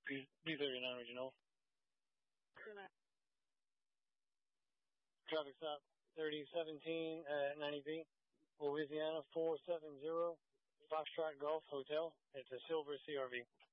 B39, original. Traffic stop 3017 at 90 feet. Louisiana 470 Foxtrot Golf Hotel. It's a silver CRV.